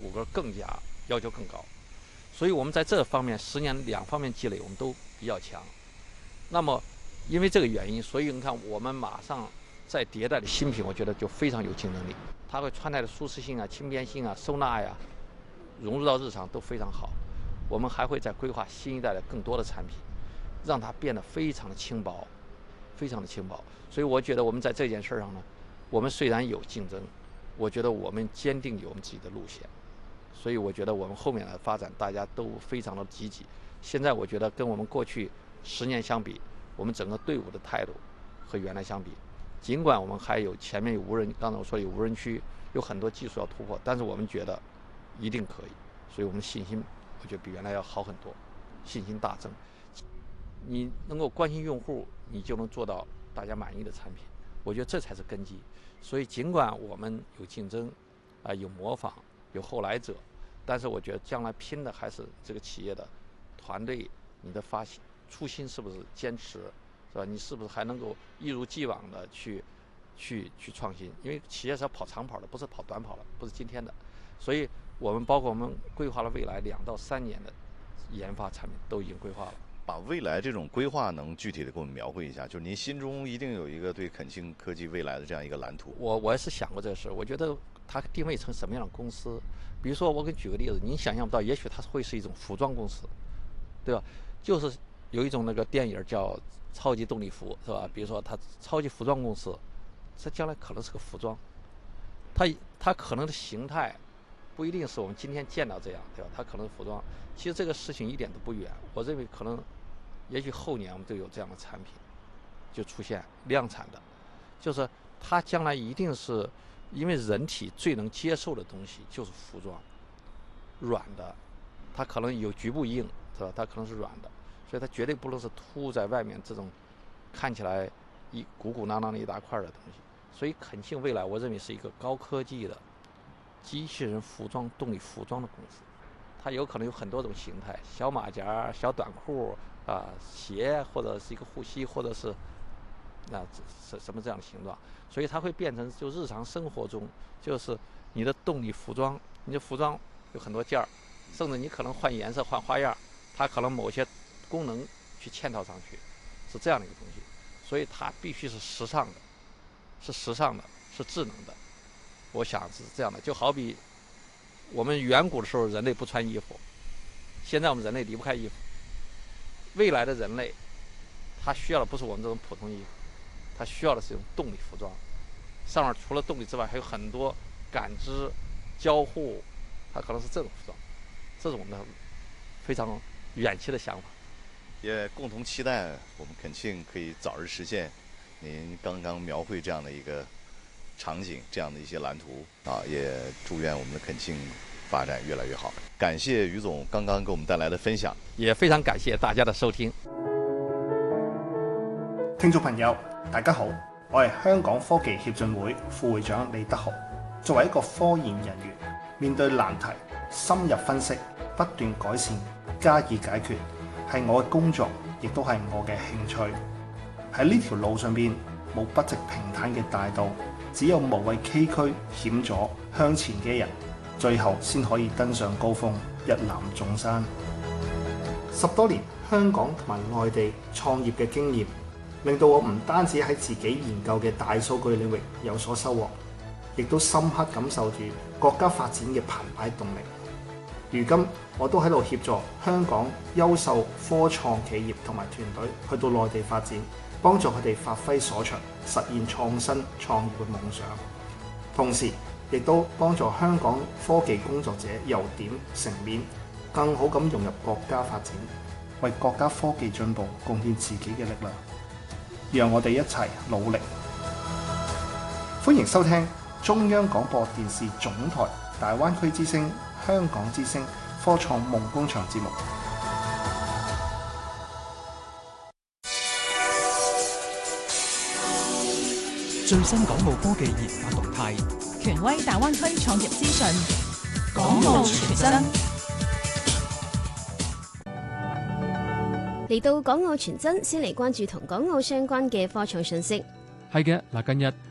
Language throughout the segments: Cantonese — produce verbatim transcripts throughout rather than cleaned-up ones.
谷歌更加要求更高，所以我们在这方面十年两方面积累我们都比较强。那么因为这个原因，所以你看我们马上在迭代的新品，我觉得就非常有竞争力。它会穿戴的舒适性啊、轻便性啊、收纳呀、融入到日常都非常好。我们还会再规划新一代的更多的产品，让它变得非常的轻薄，非常的轻薄。所以我觉得我们在这件事上呢，我们虽然有竞争，我觉得我们坚定有我们自己的路线。所以我觉得我们后面的发展大家都非常的积极。现在我觉得跟我们过去十年相比，我们整个队伍的态度和原来相比，尽管我们还有前面有无人，刚才我说有无人区，有很多技术要突破，但是我们觉得一定可以。所以我们信心我觉得比原来要好很多，信心大增。你能够关心用户，你就能做到大家满意的产品，我觉得这才是根基。所以尽管我们有竞争啊、呃，有模仿，有后来者，但是我觉得将来拼的还是这个企业的团队，你的发初心是不是坚持，是吧？你是不是还能够一如既往的去去去创新？因为企业是要跑长跑的，不是跑短跑了，不是今天的。所以我们包括我们规划了未来两到三年的研发产品都已经规划了。 把未来这种规划能具体的给我们描绘一下，就是您心中一定有一个对肯庆科技未来的这样一个蓝图。 我我也是想过这个事，我觉得它定位成什么样的公司？比如说我给你举个例子，您想象不到，也许它会是一种服装公司，对吧？就是有一种那个电影叫《超级动力服》，是吧？比如说它超级服装公司，它将来可能是个服装，它它可能的形态不一定是我们今天见到这样，对吧？它可能是服装。其实这个事情一点都不远，我认为可能也许后年我们都有这样的产品就出现量产的，就是它将来一定是因为人体最能接受的东西就是服装，软的，它可能有局部硬，是吧？它可能是软的，所以它绝对不能是凸在外面这种看起来一鼓鼓囊囊的一大块的东西。所以肯庆未来我认为是一个高科技的机器人服装动力服装的公司，它有可能有很多种形态，小马甲、小短裤啊、鞋，或者是一个护膝，或者是啊什什么这样的形状，所以它会变成就日常生活中就是你的动力服装，你的服装有很多件儿，甚至你可能换颜色、换花样，它可能某些功能去嵌套上去，是这样的一个东西，所以它必须是时尚的，是时尚的，是智能的。我想是这样的，就好比我们远古的时候人类不穿衣服，现在我们人类离不开衣服。未来的人类他需要的不是我们这种普通衣服，他需要的是一种动力服装，上面除了动力之外还有很多感知交互，它可能是这种服装，这种的非常远期的想法。 也共同期待我们肯庆可以早日实现您刚刚描绘这样的一个场景，这样的一些蓝图啊！也祝愿我们的肯庆发展越来越好。感谢于总刚刚给我们带来的分享， 也非常感谢大家的收听。 聽眾朋友，大家好，我係香港科技協進會副會長李德豪。作為一個科研人員，面對難題，深入分析，不斷改善，加以解決，係我嘅工作，亦都係我嘅興趣。喺呢條路上邊，冇不直平坦嘅大道，只有無畏崎嶇險阻向前嘅人，最後先可以登上高峰，一覽眾山。十多年香港同埋外地創業嘅經驗，令到我唔單止喺自己研究嘅大數據領域有所收穫，亦都深刻感受住國家發展嘅澎湃動力。如今我都喺度協助香港優秀科創企業同埋團隊去到內地發展，幫助佢哋發揮所長，實現創新創業嘅夢想。同時亦都幫助香港科技工作者由點成面，更好咁融入國家發展，為國家科技進步貢獻自己嘅力量。讓我哋一齊努力。歡迎收聽中央廣播電視總台大灣區之聲、香港之聲科創夢工場節目。 最新港澳科技研發動態， 權威大灣區創業資訊，港澳全真。 嚟到港澳全真，先嚟關注同港澳相關嘅科創信息。 係嘅，嗱，近日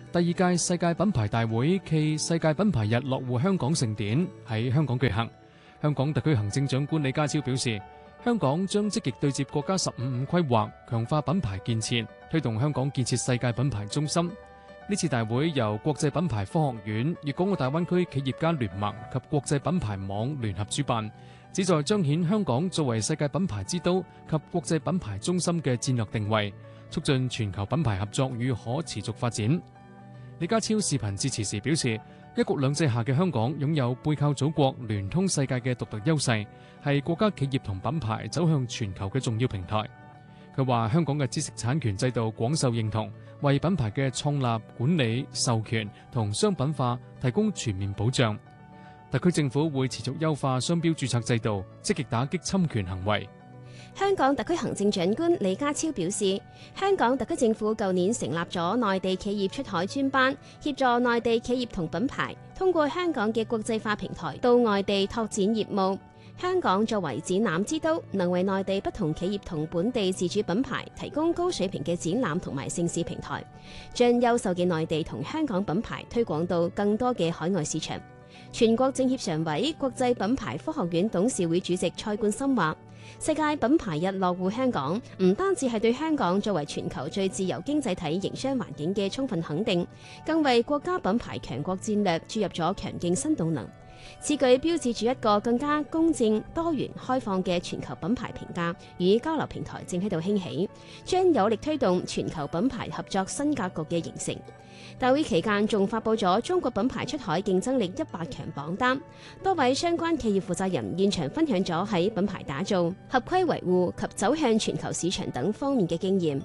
第二屆世界品牌大會暨世界品牌日落戶香港盛典喺香港舉行。香港特區行政長官李家超表示，香港將積極對接國家十五五規劃，強化品牌建設，推動香港建設世界品牌中心。呢次大會由國際品牌科學院、粵港澳大灣區企業家聯盟及國際品牌網聯合主辦，旨在彰顯香港作為世界品牌之都及國際品牌中心嘅戰略定位，促進全球品牌合作與可持續發展。李家超視頻致辭時表示，一國兩制下嘅香港擁有背靠祖國、聯通世界嘅獨特優勢，係國家企業同品牌走向全球嘅重要平台。佢話香港嘅知識產權制度廣受認同，為品牌嘅創立、管理、授權同商品化提供全面保障。特區政府會持續優化商標註冊制度，積極打擊侵權行為。 香港特區行政長官李家超表示，香港特區政府舊年成立咗內地企業出海專班，協助內地企業同品牌通過香港嘅國際化平台到外地拓展業務。香港作為展覽之都，能為內地不同企業同本地自主品牌提供高水平嘅展覽同埋盛事平台，將優秀嘅內地同香港品牌推廣到更多嘅海外市場。全國政協常委、國際品牌科學院董事會主席蔡冠深話，世界品牌日落戶香港，唔單止係對香港作為全球最自由經濟體營商環境嘅充分肯定，更為國家品牌強國戰略注入咗強勁新動能。此舉標誌住一個更加公正、多元、開放嘅全球品牌評價與交流平台正喺度興起，將有力推動全球品牌合作新格局嘅形成。大會期間仲發佈咗中國品牌出海競爭力一百強榜單，多位相關企業負責人現場分享咗喺品牌打造、合規維護及走向全球市場等方面嘅經驗。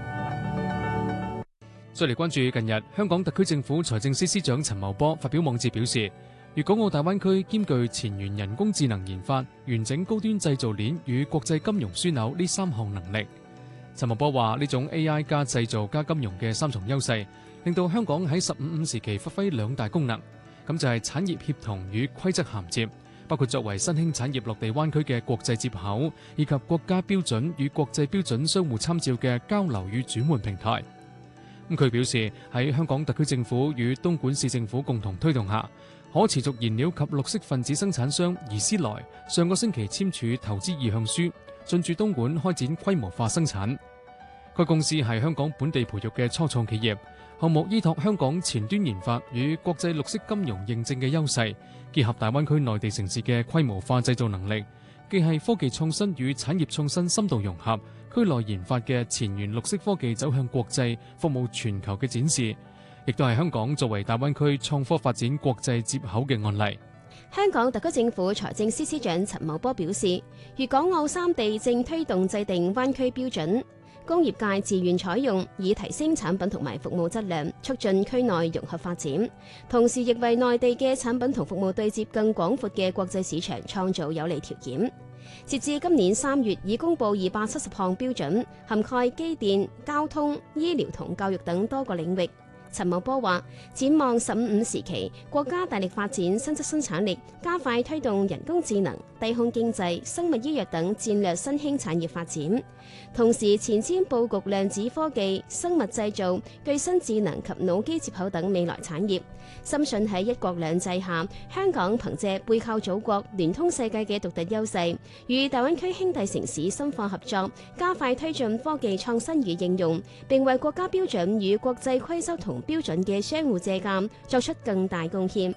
再嚟關注近日，香港特區政府財政司司長陳茂波發表網誌表示，粵港澳大灣區兼具前沿人工智能研發、完整高端製造鏈與國際金融樞紐呢三項能力。陳茂波話：呢種 A I 加製造加金融嘅三重優勢，令到香港喺十五五時期發揮兩大功能，咁就係產業協同與規則銜接，包括作為新興產業落地灣區嘅國際接口，以及國家標準與國際標準相互參照嘅交流與轉換平台。咁佢表示喺香港特區政府與東莞市政府共同推動下，可持續燃料及綠色分子生產商怡斯萊上個星期簽署投資意向書，進駐東莞開展規模化生產。該公司係香港本地培育嘅初創企業，項目依託香港前端研發與國際綠色金融認證嘅優勢，結合大灣區內地城市嘅規模化製造能力，既係科技創新與產業創新深度融合，區內研發嘅前沿綠色科技走向國際，服務全球嘅展示，亦都係香港作為大灣區創科發展國際接口嘅案例。 香港特區政府財政司司長陳茂波表示，粵港澳三地正推動制定灣區標準，工業界自願採用，以提升產品同埋服務質量，促進區內融合發展。同時亦為內地嘅產品同服務對接更廣闊嘅國際市場創造有利條件。截至今年三月，已公布二百七十項標準，涵蓋機電、交通、醫療同教育等多個領域。陳茂波話：展望十五五時期，國家大力發展新質生產力，加快推動人工智能、低空經濟、生物醫藥等戰略新興產業發展，同時前瞻佈局量子科技、生物製造、具新智能及腦機接口等未來產業。深信喺一國兩制下，香港憑借背靠祖國、聯通世界嘅獨特優勢，與大灣區兄弟城市深化合作，加快推進科技創新與應用，並為國家標準與國際規則同標準嘅相互借鑑作出更大貢獻。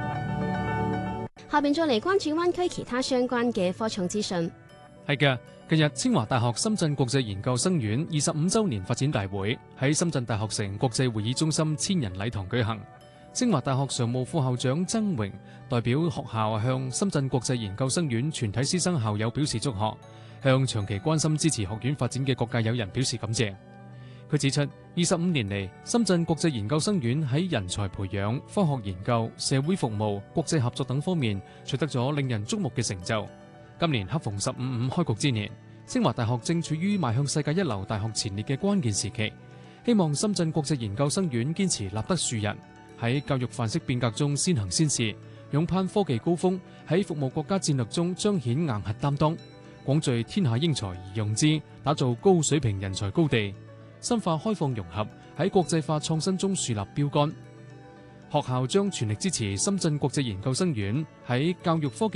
下邊再嚟關注灣區其他相關嘅科創資訊。 係嘅，近日清華大學深圳國際研究生院二十五週年發展大會喺深圳大學城國際會議中心千人禮堂舉行。清華大學常務副校長曾榮代表學校向深圳國際研究生院全體師生校友表示祝賀，向長期關心支持學院發展嘅各界友人表示感謝。佢指出，二十五年嚟，深圳國際研究生院喺人才培養、科學研究、社會服務、國際合作等方面取得咗令人矚目嘅成就。今年恰逢十五五開局之年，清華大學正處於邁向世界一流大學前列嘅關鍵時期，希望深圳國際研究生院堅持立德樹人，喺教育範式變革中先行先試，勇攀科技高峰，喺服務國家戰略中彰顯硬核擔當，廣聚天下英才而用之，打造高水平人才高地，深化開放融合， 喺國際化創新中樹立標杆。學校將全力支持深圳國際研究生院喺教育科技